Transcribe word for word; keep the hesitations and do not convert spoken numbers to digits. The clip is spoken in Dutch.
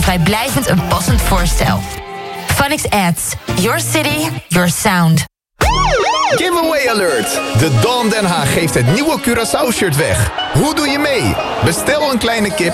vrijblijvend een passend voorstel. Phonics Ads. Your city, your sound. Giveaway alert! De Dawn Den Haag geeft het nieuwe Curaçao-shirt weg. Hoe doe je mee? Bestel een kleine kip